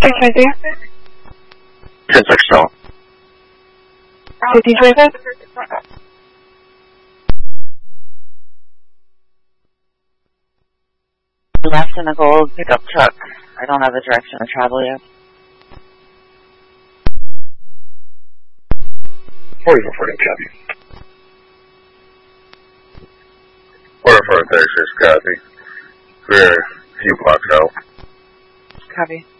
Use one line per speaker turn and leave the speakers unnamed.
650.
10-6
1525.
Left in a gold pickup truck. I don't have the direction of travel yet.
4440, copy. Order for 36, copy. Clear, few blocks out.
Copy.